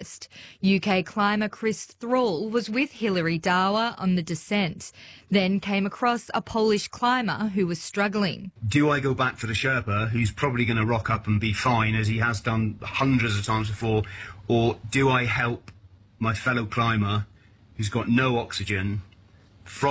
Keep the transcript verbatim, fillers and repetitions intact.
Everest. U K climber Chris Thrall was with Hilary Dawa on the descent, then came across a Polish climber who was struggling. Do I go back for the Sherpa, who's probably going to rock up and be fine, as he has done hundreds of times before, or do I help my fellow climber who's got no oxygen